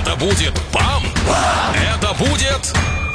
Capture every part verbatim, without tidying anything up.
Это будет пам! Это будет...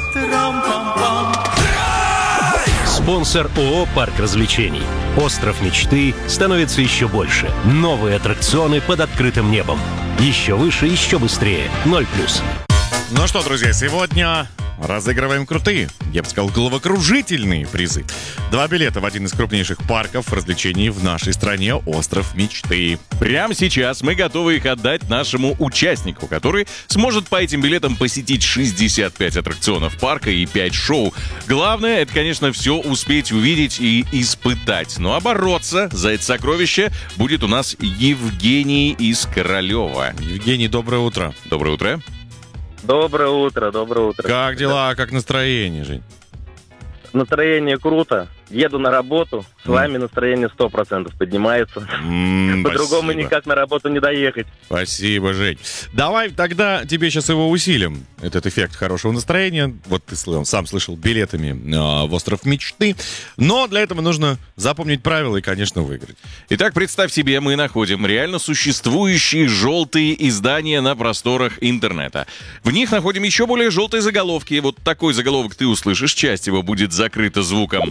Спонсор ООО «Парк развлечений». Остров мечты становится еще больше. Новые аттракционы под открытым небом. Еще выше, еще быстрее. Ноль плюс. Ну что, друзья, сегодня разыгрываем крутые, я бы сказал, головокружительные призы. Два билета в один из крупнейших парков развлечений в нашей стране — «Остров мечты». Прямо сейчас мы готовы их отдать нашему участнику, который сможет по этим билетам посетить шестьдесят пять аттракционов парка и пять шоу. Главное, это, конечно, все успеть увидеть и испытать. Ну а бороться за это сокровище будет у нас Евгений из Королева. Евгений, доброе утро. Доброе утро. Доброе утро, доброе утро. Как дела, как настроение, Жень? Настроение круто. Еду на работу, с вами настроение сто процентов поднимается. М, По-другому спасибо. никак на работу не доехать. Спасибо, Жень. Давай тогда тебе сейчас его усилим, этот эффект хорошего настроения. Вот ты сл- сам слышал, билетами э, в «Остров мечты». Но для этого нужно запомнить правила и, конечно, выиграть. Итак, представь себе, мы находим реально существующие желтые издания на просторах интернета. В них находим еще более желтые заголовки. Вот такой заголовок ты услышишь, часть его будет закрыта звуком.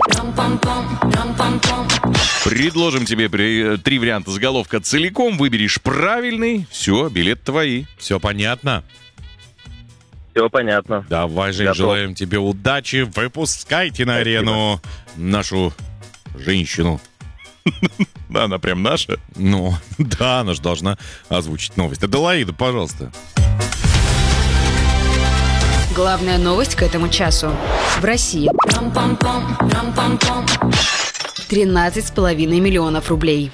Предложим тебе при- три варианта заголовка целиком, выберешь правильный, все, билет твои. Все понятно? Все понятно. Давай, Жень, Готов. желаем тебе удачи. Выпускайте на арену нашу женщину. Да, она прям наша. Ну, да, она же должна озвучить новость. Аделаида, пожалуйста. Главная новость к этому часу. В России тринадцать с половиной миллионов рублей.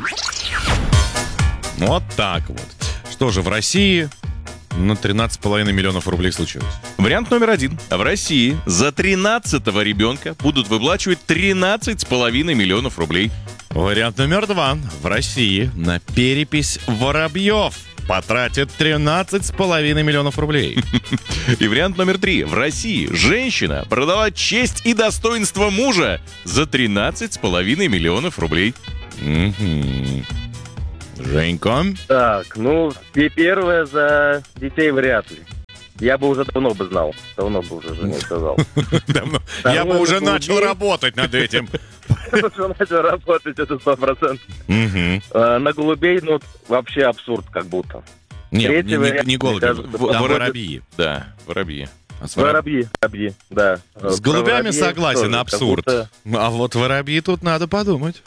Вот так вот. Что же, в России на тринадцать с половиной миллионов рублей случилось? Вариант номер один. В России за тринадцатого ребенка будут выплачивать тринадцать с половиной миллионов рублей. Вариант номер два. В России на перепись воробьев потратят тринадцать с половиной миллионов рублей. И вариант номер три. В России женщина продала честь и достоинство мужа за тринадцать с половиной миллионов рублей. Мгм. Женька? Так, ну, и первое за детей вряд ли. Я бы уже давно бы знал. Давно бы уже жене сказал. Давно. Да, Я бы ну, уже это начал людей. работать над этим. Уже начал работать, это сто процентов. Мгм. На голубей, ну, вообще абсурд как будто. Не, Третий не- не вариант, не голуби, мне кажется, в- там воробьи. воробьи. Да, воробьи. А с вороб- Воробьи, воробьи, да. С Про голубями воробьей согласен, тоже, как абсурд. будто, А вот воробьи тут надо подумать.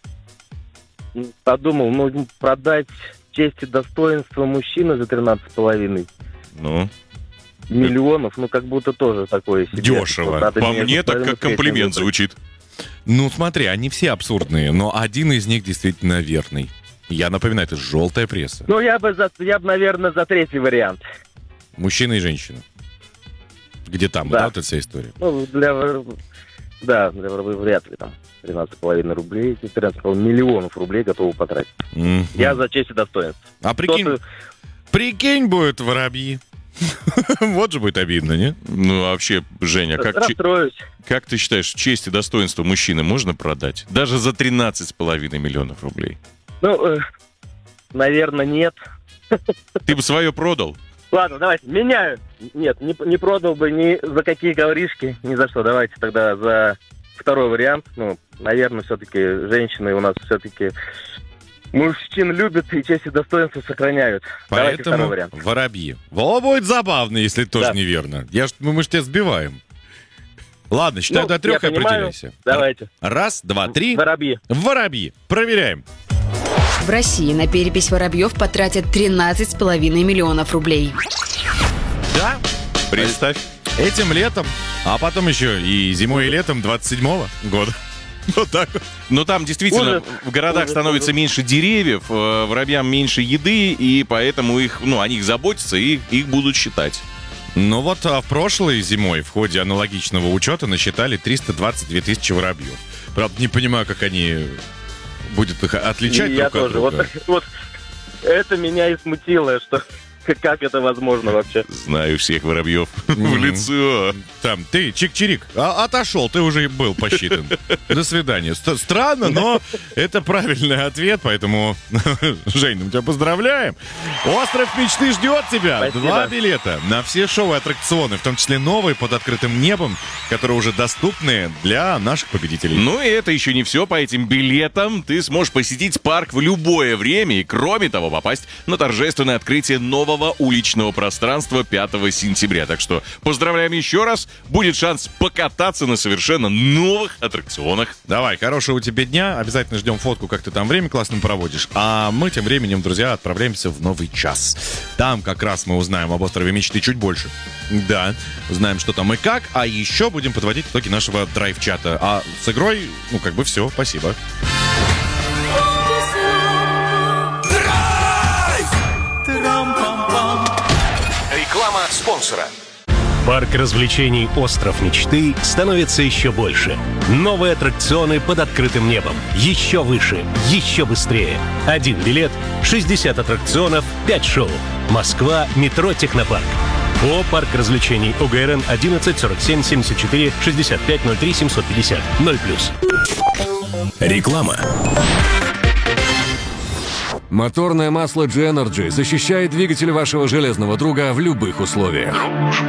м, Подумал, ну, продать честь и достоинство мужчины за тринадцать с половиной Ну, миллионов, ну, как будто тоже такое себе. Дешево. Вот надо по между мне так вторым и как третьим комплимент выбрать. звучит. Ну, смотри, они все абсурдные, но один из них действительно верный. Я напоминаю, это желтая пресса. Ну, я бы, за, я бы, наверное, за третий вариант. Мужчина и женщина. Где там, Да. да, вот эта вся история. Ну, для... вор- Да, для воробьев вряд ли там тринадцать с половиной рублей, тринадцать с половиной миллионов рублей готовы потратить. Мгм. Я за честь и достоинство. А прикинь, Кто-то- прикинь, будут воробьи. Вот же будет обидно, не? Ну, а вообще, Женя, как, че- Расстроюсь. как ты считаешь, честь и достоинство мужчины можно продать? Даже за тринадцать с половиной миллионов рублей. Ну, э, наверное, нет. Ты бы свое продал? Ладно, давайте, меняю. Нет, не, не продал бы ни за какие ковришки, ни за что. Давайте тогда за второй вариант. Ну, наверное, все-таки женщины у нас все-таки мужчин любят и честь и достоинство сохраняют. Давайте второй Поэтому вариант. воробьи. Во, будет забавно, если тоже Да. неверно. Я ж, мы, мы ж тебя сбиваем. Ладно, считай Ну, до трех и я понимаю. определяйся. Давайте. Раз, два, три. Воробьи. Воробьи. Проверяем. В России на перепись воробьев потратят тринадцать с половиной миллионов рублей. Да, Представь. этим летом, а потом еще и зимой, и летом двадцать седьмого года. Вот так вот. Но там действительно Ужас. в городах Ужас, становится ужас. меньше деревьев, э, воробьям меньше еды, и поэтому их, ну, о них заботятся и их будут считать. Ну вот а в прошлой зимой в ходе аналогичного учета насчитали триста двадцать две тысячи воробьев. Правда, не понимаю, как они будут их отличать И я друг от тоже. Вот, друга. вот это меня и смутило, что Как, как это возможно вообще? Знаю всех воробьев в лицо. Там, ты, чик-чирик, а- отошел, ты уже был посчитан. До свидания. Ст- Странно, но это правильный ответ, поэтому, Жень, мы тебя поздравляем. Остров мечты ждет тебя. Спасибо. Два билета на все шоу и аттракционы, в том числе новые под открытым небом, которые уже доступны для наших победителей. Ну и это еще не все. По этим билетам ты сможешь посетить парк в любое время и, кроме того, попасть на торжественное открытие нового уличного пространства пятого сентября. Так что поздравляем еще раз. Будет шанс покататься на совершенно новых аттракционах. Давай, хорошего тебе дня. Обязательно ждем фотку, как ты там время классно проводишь. А мы тем временем, друзья, отправляемся в новый час. Там как раз мы узнаем об острове мечты чуть больше. Да, узнаем, что там и как. А еще будем подводить итоги нашего драйв-чата. А с игрой, ну, как бы все. Спасибо. Реклама спонсора. Парк развлечений «Остров мечты» становится еще больше. Новые аттракционы под открытым небом. Еще выше, еще быстрее. Один билет, шестьдесят аттракционов, пять шоу. Москва, метро «Технопарк». О, парк развлечений ОГРН одиннадцать сорок семь семьдесят четыре шестьдесят пять ноль три семьсот пятьдесят ноль плюс. Реклама. Моторное масло джи-Energy защищает двигатель вашего железного друга в любых условиях.